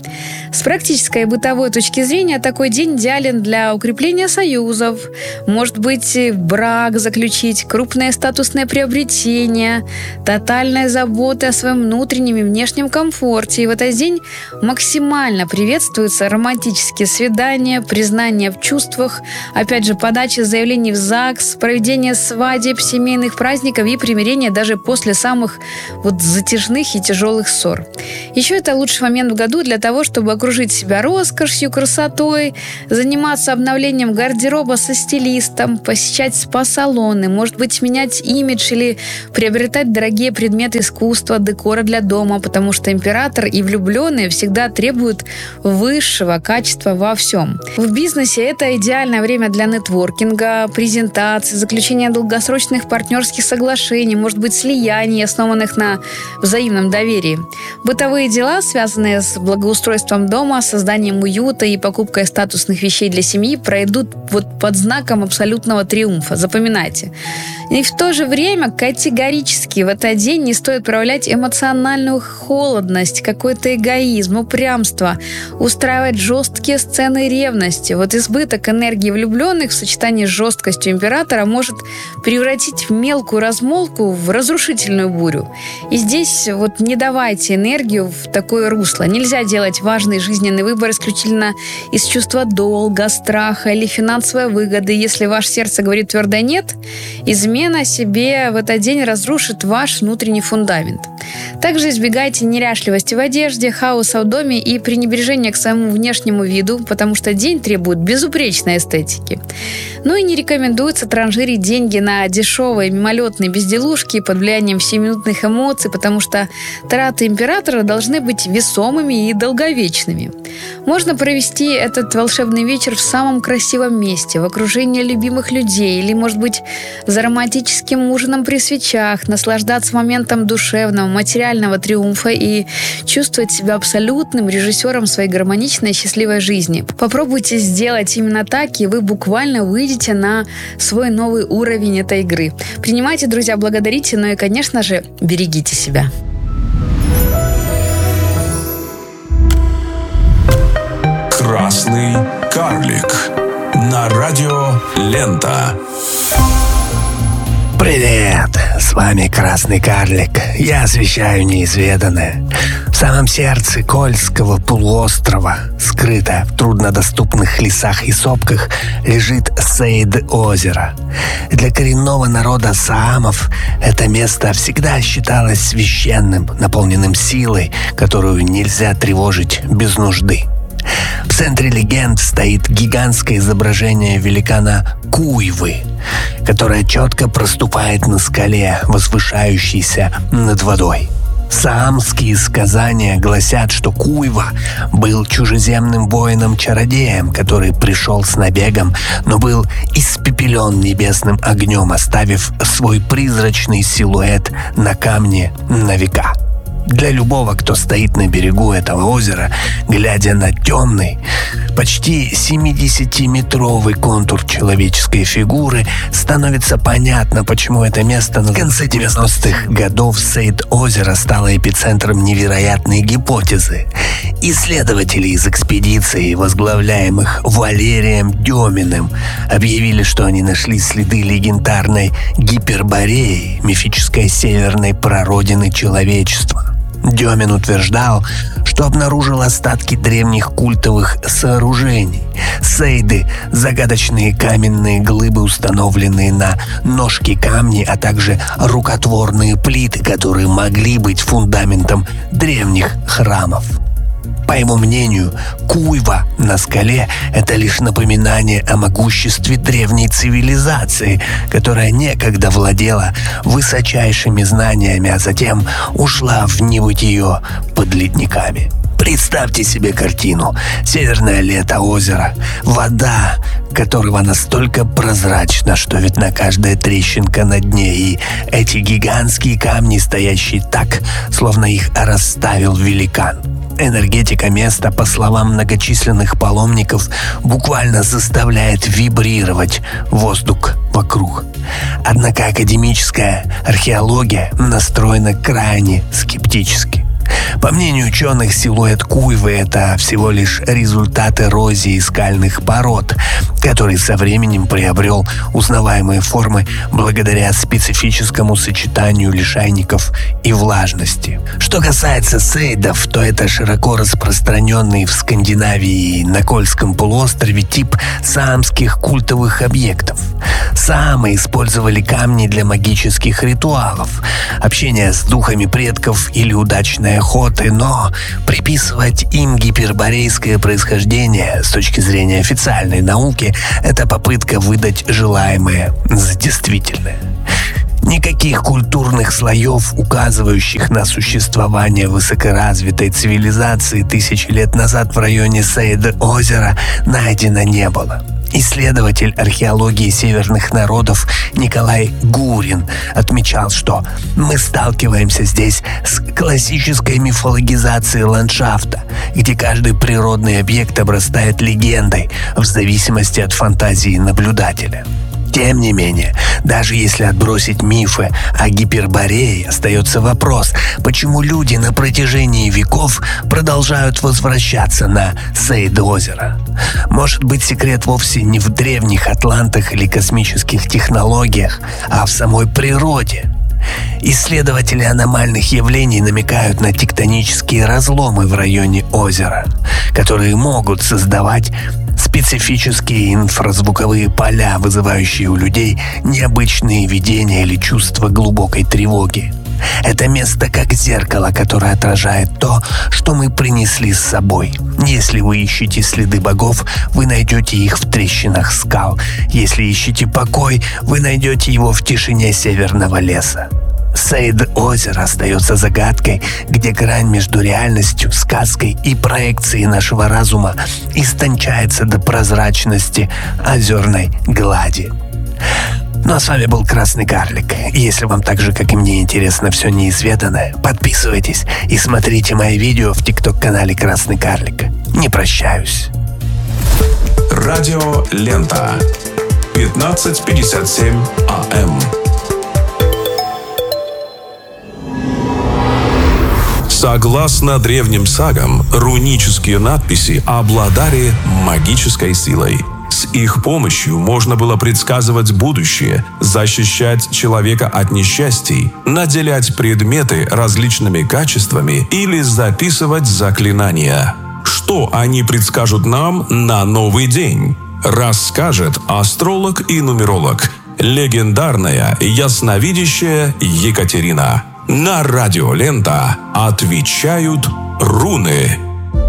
С практической и бытовой точки зрения такой день идеален для укрепления союзов, может быть, брак заключить, крупное статусное приобретение, тотальная забота о своем внутреннем и внешнем комфорте. И в этот день максимально приветствуются романтические свидания, признание в чувствах, опять же, подача заявлений в ЗАГС, проведение свадеб, семейных праздников и примирение даже после самых затяжных и тяжелых ссор. Еще это лучший момент в году для того, чтобы окружить себя роскошью, красотой, заниматься обновлением гардероба со стилистом, посещать спа-салоны, может быть, менять имидж или приобретать дорогие предметы искусства, декора для дома, потому что император и влюбленные всегда требуют высшего качества во всем. В бизнесе это идеальное время для нетворкинга, презентаций, заключения долгосрочных партнерских соглашений, может быть, слияний, основанных на взаимном доверии. Бытовые дела, связанные с благоустройством дома, созданием уюта и покупкой статусных вещей для семьи, пройдут под знаком абсолютного триумфа. Запоминайте. И в то же время категорически в этот день не стоит проявлять эмоциональную холодность, какой-то эгоизм, упрямство, устраивать жесткие сцены ревности. Избыток энергии влюбленных в сочетании с жесткостью императора может превратить мелкую размолвку в разрушительную бурю. И здесь не давайте энергию в такое русло. Нельзя делать важный жизненный выбор исключительно из чувства долга, страха или финансовой выгоды. Если ваше сердце говорит твердо «нет», измена себе в этот день разрушит ваш внутренний фундамент. Также избегайте неряшливости в одежде, хаоса в доме и пренебрежения к своему внешнему виду, потому что день требует безупречной эстетики. И не рекомендуется транжирить деньги на дешевые мимолетные безделушки под влиянием всеминутных эмоций, потому что траты императора должны быть весомыми и долговечными. Можно провести этот волшебный вечер в самом красивом месте, в окружении любимых людей или, может быть, за романтическим ужином при свечах, наслаждаться моментом душевного, материального триумфа и чувствовать себя абсолютным режиссером своей гармоничной и счастливой жизни. Попробуйте сделать именно так, и вы буквально выйдете на свой новый уровень этой игры. Принимайте, друзья, благодарите, и, конечно же, берегите себя. Красный карлик на радио Лента. Привет! С вами Красный Карлик. Я освещаю неизведанное. В самом сердце Кольского полуострова, скрыто в труднодоступных лесах и сопках, лежит Сейд-озеро. Для коренного народа саамов это место всегда считалось священным, наполненным силой, которую нельзя тревожить без нужды. В центре легенд стоит гигантское изображение великана Куйвы, которое четко проступает на скале, возвышающейся над водой. Саамские сказания гласят, что Куйва был чужеземным воином-чародеем, который пришел с набегом, но был испепелен небесным огнем, оставив свой призрачный силуэт на камне на века. Для любого, кто стоит на берегу этого озера, глядя на темный, почти 70-метровый контур человеческой фигуры, становится понятно, почему это место в конце 90-х годов Сейд-озеро стало эпицентром невероятной гипотезы. Исследователи из экспедиции, возглавляемых Валерием Деминым, объявили, что они нашли следы легендарной Гипербореи, мифической северной прародины человечества. Демин утверждал, что обнаружил остатки древних культовых сооружений. Сейды – загадочные каменные глыбы, установленные на ножки камней, а также рукотворные плиты, которые могли быть фундаментом древних храмов. По его мнению, Куйва на скале – это лишь напоминание о могуществе древней цивилизации, которая некогда владела высочайшими знаниями, а затем ушла в небытие под ледниками. Представьте себе картину. Северное лето озера, вода которого настолько прозрачна, что видна каждая трещинка на дне, и эти гигантские камни, стоящие так, словно их расставил великан. Энергетика места, по словам многочисленных паломников, буквально заставляет вибрировать воздух вокруг. Однако академическая археология настроена крайне скептически. По мнению ученых, силуэт Куйвы – это всего лишь результат эрозии скальных пород, который со временем приобрел узнаваемые формы благодаря специфическому сочетанию лишайников и влажности. Что касается сейдов, то это широко распространенный в Скандинавии и на Кольском полуострове тип саамских культовых объектов. Саамы использовали камни для магических ритуалов, общения с духами предков или удачной охоты, но приписывать им гиперборейское происхождение с точки зрения официальной науки – это попытка выдать желаемое за действительное. Никаких культурных слоев, указывающих на существование высокоразвитой цивилизации тысячи лет назад в районе Сейд-озера, найдено не было. Исследователь археологии северных народов Николай Гурин отмечал, что мы сталкиваемся здесь с классической мифологизацией ландшафта, где каждый природный объект обрастает легендой в зависимости от фантазии наблюдателя. Тем не менее, даже если отбросить мифы о Гиперборее, остается вопрос, почему люди на протяжении веков продолжают возвращаться на Сейд-озеро. Может быть, секрет вовсе не в древних атлантах или космических технологиях, а в самой природе. Исследователи аномальных явлений намекают на тектонические разломы в районе озера, которые могут создавать специфические инфразвуковые поля, вызывающие у людей необычные видения или чувство глубокой тревоги. Это место как зеркало, которое отражает то, что мы принесли с собой. Если вы ищете следы богов, вы найдете их в трещинах скал. Если ищете покой, вы найдете его в тишине северного леса. Сейд-озеро остается загадкой, где грань между реальностью, сказкой и проекцией нашего разума истончается до прозрачности озерной глади. Ну а с вами был Красный Карлик. Если вам так же, как и мне, интересно все неизведанное, подписывайтесь и смотрите мои видео в ТикТок-канале Красный Карлик. Не прощаюсь. Радио Лента. 15:57 АМ. Согласно древним сагам, рунические надписи обладали магической силой. С их помощью можно было предсказывать будущее, защищать человека от несчастий, наделять предметы различными качествами или записывать заклинания. Что они предскажут нам на новый день? Расскажет астролог и нумеролог, легендарная ясновидящая Екатерина. На радио Лента отвечают руны.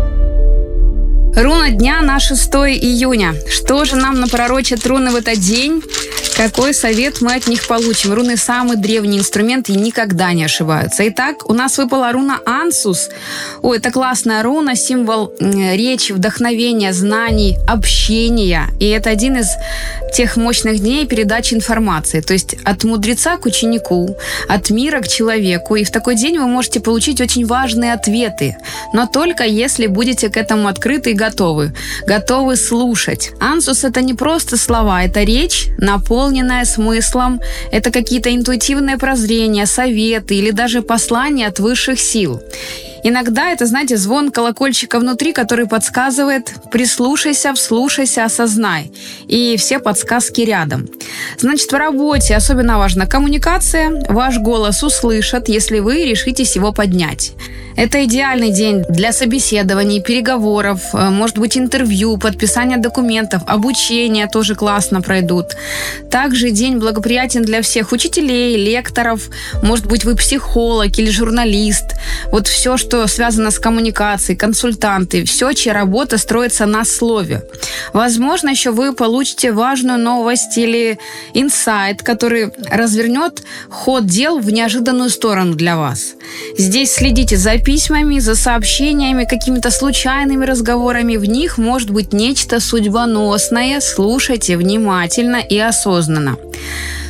Руна дня на 6 июня. Что же нам напророчат руны в этот день? Какой совет мы от них получим? Руны – самый древний инструмент и никогда не ошибаются. Итак, у нас выпала руна Ансус. Ой, это классная руна, символ речи, вдохновения, знаний, общения. И это один из тех мощных дней передачи информации. То есть от мудреца к ученику, от мира к человеку. И в такой день вы можете получить очень важные ответы. Но только если будете к этому открыты и готовы. Готовы слушать. Ансус – это не просто слова, это речь, наполненная смыслом. Это какие-то интуитивные прозрения, советы или даже послания от высших сил. Иногда это, знаете, звон колокольчика внутри, который подсказывает: прислушайся, вслушайся, осознай. И все подсказки рядом. Значит, в работе особенно важна коммуникация. Ваш голос услышат, если вы решитесь его поднять. Это идеальный день для собеседований, переговоров, может быть, интервью, подписания документов, обучения тоже классно пройдут. Также день благоприятен для всех учителей, лекторов, может быть, вы психолог или журналист. Вот все, что связано с коммуникацией, консультанты, все, чья работа строится на слове. Возможно, еще вы получите важную новость или инсайт, который развернет ход дел в неожиданную сторону для вас. Здесь следите за письмами, за сообщениями, какими-то случайными разговорами. В них может быть нечто судьбоносное. Слушайте внимательно и осознанно.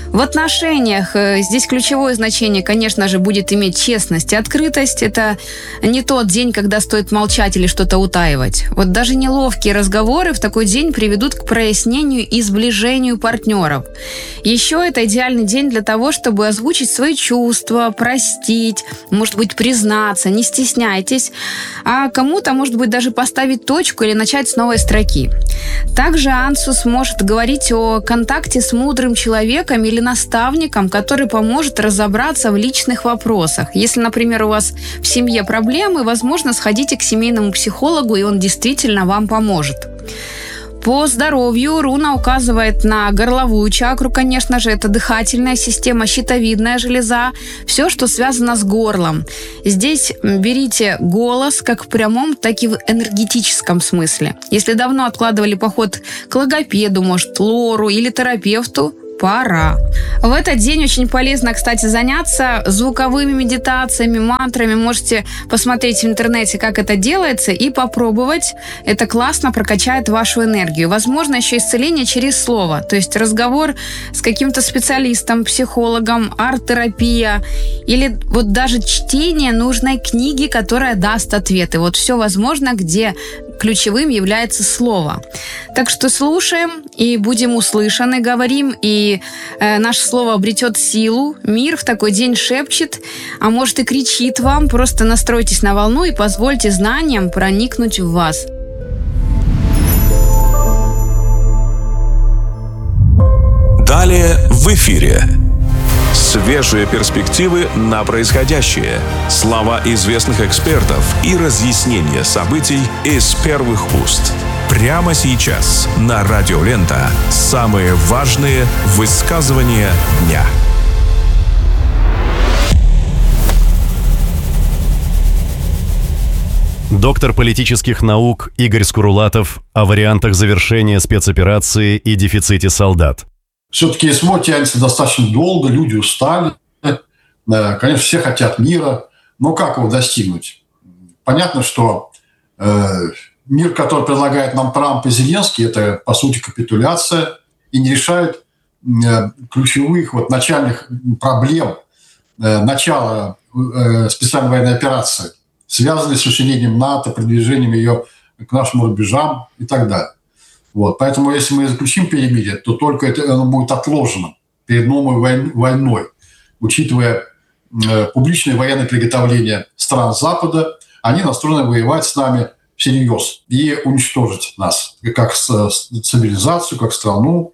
В отношениях здесь ключевое значение, конечно же, будет иметь честность и открытость. Это не тот день, когда стоит молчать или что-то утаивать. Вот даже неловкие разговоры в такой день приведут к прояснению и сближению партнеров. Еще это идеальный день для того, чтобы озвучить свои чувства, простить, может быть, признаться, не стесняйтесь. А кому-то, может быть, даже поставить точку или начать с новой строки. Также Ансус может говорить о контакте с мудрым человеком или наставником, который поможет разобраться в личных вопросах. Если, например, у вас в семье проблемы, возможно, сходите к семейному психологу, и он действительно вам поможет. По здоровью руна указывает на горловую чакру, конечно же, это дыхательная система, щитовидная железа, все, что связано с горлом. Здесь берите голос как в прямом, так и в энергетическом смысле. Если давно откладывали поход к логопеду, может, лору или терапевту, пора. В этот день очень полезно, кстати, заняться звуковыми медитациями, мантрами. Можете посмотреть в интернете, как это делается, и попробовать. Это классно прокачает вашу энергию. Возможно, еще исцеление через слово. То есть разговор с каким-то специалистом, психологом, арт-терапия. Или вот даже чтение нужной книги, которая даст ответы. Вот все возможно, где ключевым является слово. Так что слушаем и будем услышаны, говорим, и наше слово обретет силу. Мир в такой день шепчет, а может и кричит вам. Просто настройтесь на волну и позвольте знаниям проникнуть в вас. Далее в эфире. Свежие перспективы на происходящее, слова известных экспертов и разъяснения событий из первых уст. Прямо сейчас на Радио Лента самые важные высказывания дня. Доктор политических наук Игорь Скурулатов о вариантах завершения спецоперации и дефиците солдат. Все-таки СВО тянется достаточно долго, люди устали. Конечно, все хотят мира. Но как его достигнуть? Понятно, что мир, который предлагает нам Трамп и Зеленский, это, по сути, капитуляция и не решает ключевых начальных проблем начала специальной военной операции, связанной с усилением НАТО, продвижением ее к нашим рубежам и так далее. Поэтому, если мы заключим перемирие, то только оно будет отложено перед новой войной, учитывая публичные военные приготовления стран Запада, они настроены воевать с нами всерьез и уничтожить нас, как цивилизацию, как страну.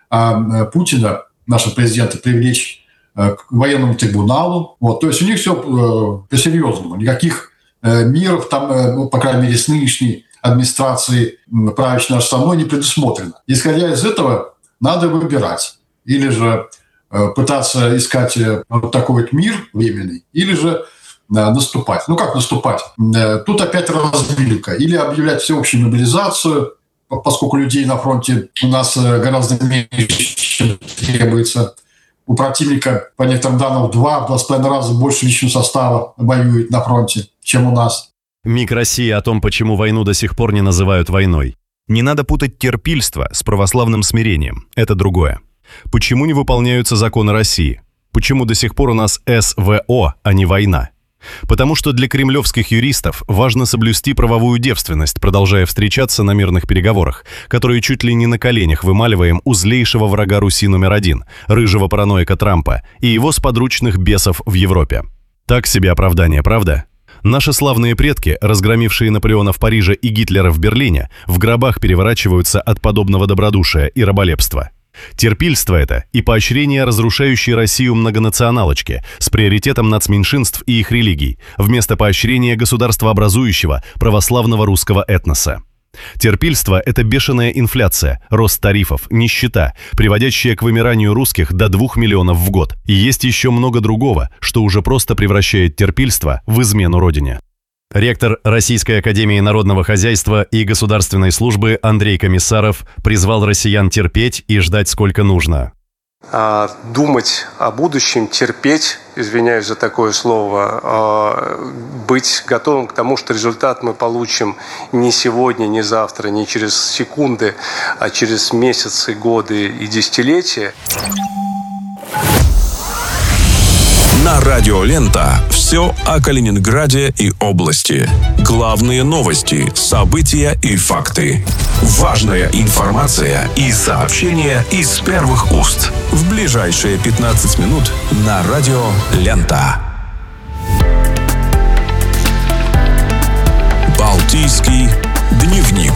А Путина, нашего президента, привлечь к военному трибуналу. То есть у них все по-серьезному. Никаких миров там, по крайней мере, с нынешней администрации, правящей нашей страной, не предусмотрено. Исходя из этого, надо выбирать. Или же пытаться искать такой мир временный, или же наступать. Как наступать? Тут опять развилка. Или объявлять всеобщую мобилизацию, поскольку людей на фронте у нас гораздо меньше, чем требуется. У противника, по некоторым данным, в 2-2,5 раза больше личного состава воюет на фронте, чем у нас. МИГ России о том, почему войну до сих пор не называют войной. Не надо путать терпильство с православным смирением. Это другое. Почему не выполняются законы России? Почему до сих пор у нас СВО, а не война? Потому что для кремлевских юристов важно соблюсти правовую девственность, продолжая встречаться на мирных переговорах, которые чуть ли не на коленях вымаливаем у злейшего врага Руси номер 1, рыжего параноика Трампа и его сподручных бесов в Европе. Так себе оправдание, правда? Наши славные предки, разгромившие Наполеона в Париже и Гитлера в Берлине, в гробах переворачиваются от подобного добродушия и раболепства. Терпильство это и поощрение разрушающей Россию многонационалочки с приоритетом нацменьшинств и их религий, вместо поощрения государствообразующего православного русского этноса. Терпильство – это бешеная инфляция, рост тарифов, нищета, приводящая к вымиранию русских до 2 миллионов в год. И есть еще много другого, что уже просто превращает терпильство в измену Родине. Ректор Российской академии народного хозяйства и государственной службы Андрей Комиссаров призвал россиян терпеть и ждать сколько нужно. Думать о будущем, терпеть, извиняюсь за такое слово, быть готовым к тому, что результат мы получим не сегодня, не завтра, не через секунды, а через месяцы, годы и десятилетия. На радио «Лента» все о Калининграде и области. Главные новости, события и факты. Важная информация и сообщения из первых уст. В ближайшие 15 минут на радио «Лента». Балтийский дневник.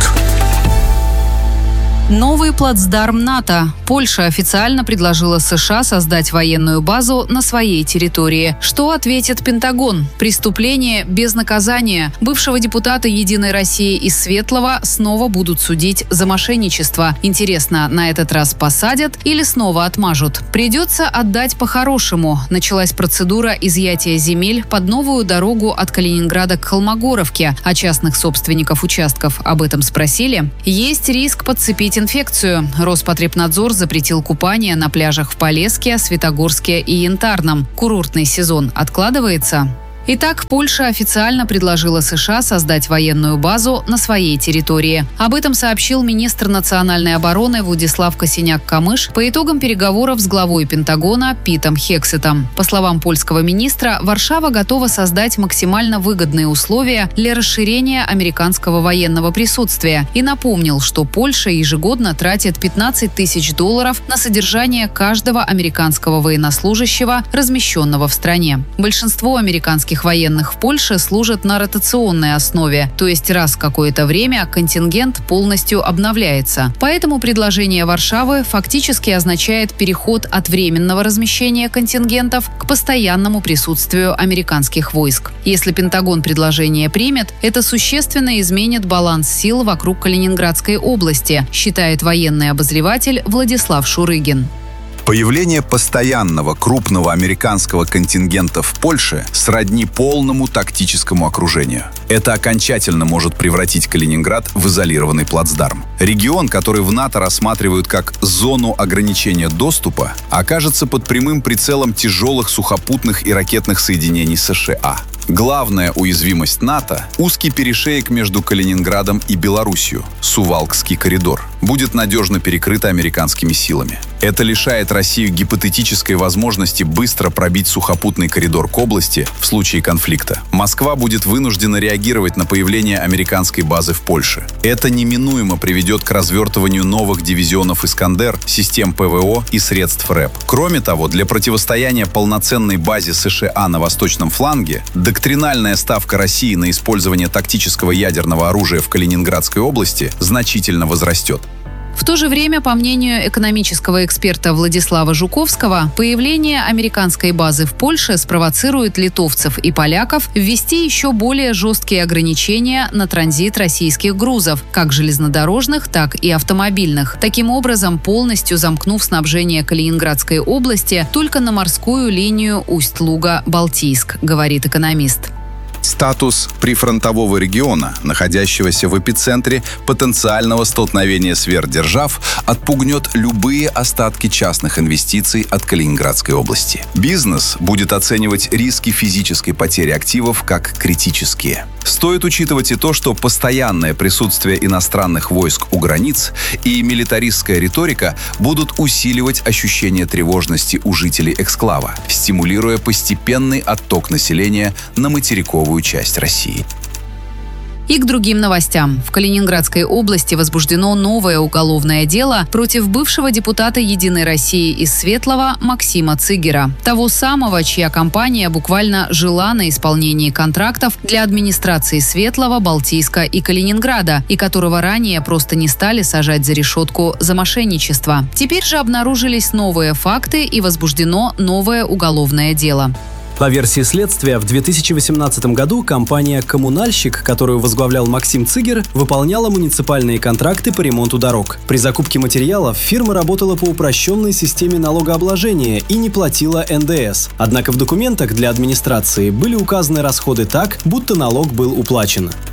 Новый плацдарм НАТО. Польша официально предложила США создать военную базу на своей территории. Что ответит Пентагон? Преступление без наказания. Бывшего депутата «Единой России» из Светлого снова будут судить за мошенничество. Интересно, на этот раз посадят или снова отмажут? Придется отдать по-хорошему. Началась процедура изъятия земель под новую дорогу от Калининграда к Холмогоровке. А частных собственников участков об этом спросили. Есть риск подцепить инфекцию. Роспотребнадзор запретил купание на пляжах в Полеске, Светогорске и Янтарном. Курортный сезон откладывается. Итак, Польша официально предложила США создать военную базу на своей территории. Об этом сообщил министр национальной обороны Владислав Косиняк-Камыш по итогам переговоров с главой Пентагона Питом Хексетом. По словам польского министра, Варшава готова создать максимально выгодные условия для расширения американского военного присутствия и напомнил, что Польша ежегодно тратит $15 тысяч на содержание каждого американского военнослужащего, размещенного в стране. Большинство американских военных в Польше служат на ротационной основе, то есть раз в какое-то время контингент полностью обновляется. Поэтому предложение Варшавы фактически означает переход от временного размещения контингентов к постоянному присутствию американских войск. Если Пентагон предложение примет, это существенно изменит баланс сил вокруг Калининградской области, считает военный обозреватель Владислав Шурыгин. Появление постоянного крупного американского контингента в Польше сродни полному тактическому окружению. Это окончательно может превратить Калининград в изолированный плацдарм. Регион, который в НАТО рассматривают как зону ограничения доступа, окажется под прямым прицелом тяжелых сухопутных и ракетных соединений США. Главная уязвимость НАТО – узкий перешеек между Калининградом и Белоруссией, Сувалкский коридор, будет надежно перекрыто американскими силами. Это лишает Россию гипотетической возможности быстро пробить сухопутный коридор к области в случае конфликта. Москва будет вынуждена реагировать на появление американской базы в Польше. Это неминуемо приведет к развертыванию новых дивизионов «Искандер», систем ПВО и средств РЭП. Кроме того, для противостояния полноценной базе США на восточном фланге доктринальная ставка России на использование тактического ядерного оружия в Калининградской области значительно возрастет. В то же время, по мнению экономического эксперта Владислава Жуковского, появление американской базы в Польше спровоцирует литовцев и поляков ввести еще более жесткие ограничения на транзит российских грузов, как железнодорожных, так и автомобильных. Таким образом, полностью замкнув снабжение Калининградской области только на морскую линию Усть-Луга-Балтийск, говорит экономист. Статус прифронтового региона, находящегося в эпицентре потенциального столкновения сверхдержав, отпугнет любые остатки частных инвестиций от Калининградской области. Бизнес будет оценивать риски физической потери активов как критические. Стоит учитывать и то, что постоянное присутствие иностранных войск у границ и милитаристская риторика будут усиливать ощущение тревожности у жителей эксклава, стимулируя постепенный отток населения на материковую часть России. И к другим новостям. В Калининградской области возбуждено новое уголовное дело против бывшего депутата «Единой России» из Светлого Максима Цигера. Того самого, чья компания буквально жила на исполнении контрактов для администрации Светлого, Балтийска и Калининграда, и которого ранее просто не стали сажать за решетку за мошенничество. Теперь же обнаружились новые факты и возбуждено новое уголовное дело. По версии следствия, в 2018 году компания «Коммунальщик», которую возглавлял Максим Цигер, выполняла муниципальные контракты по ремонту дорог. При закупке материалов фирма работала по упрощенной системе налогообложения и не платила НДС. Однако в документах для администрации были указаны расходы так, будто налог был уплачен.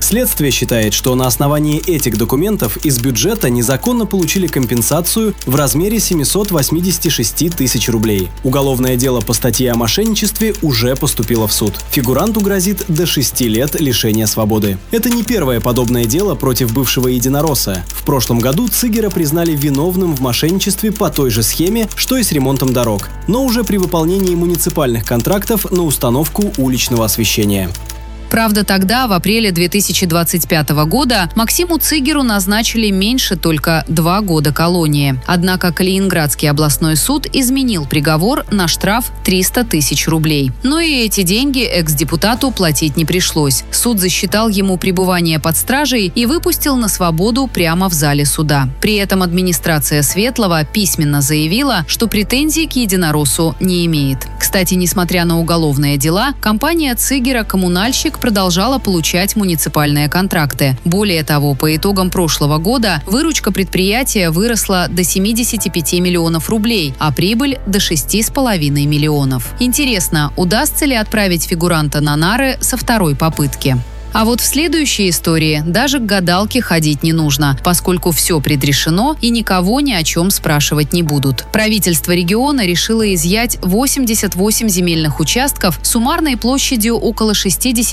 Следствие считает, что на основании этих документов из бюджета незаконно получили компенсацию в размере 786 тысяч рублей. Уголовное дело по статье о мошенничестве уже поступило в суд. Фигуранту грозит до 6 лет лишения свободы. Это не первое подобное дело против бывшего единоросса. В прошлом году Цигера признали виновным в мошенничестве по той же схеме, что и с ремонтом дорог, но уже при выполнении муниципальных контрактов на установку уличного освещения. Правда, тогда, в апреле 2025 года, Максиму Цигеру назначили меньше только 2 года колонии. Однако Калининградский областной суд изменил приговор на штраф 300 тысяч рублей. Но и эти деньги экс-депутату платить не пришлось. Суд засчитал ему пребывание под стражей и выпустил на свободу прямо в зале суда. При этом администрация Светлого письменно заявила, что претензий к единороссу не имеет. Кстати, несмотря на уголовные дела, компания Цигера «Коммунальщик» продолжала получать муниципальные контракты. Более того, по итогам прошлого года выручка предприятия выросла до 75 миллионов рублей, а прибыль до 6,5 миллионов. Интересно, удастся ли отправить фигуранта на нары со второй попытки? А вот в следующей истории даже к гадалке ходить не нужно, поскольку все предрешено и никого ни о чем спрашивать не будут. Правительство региона решило изъять 88 земельных участков суммарной площадью около 60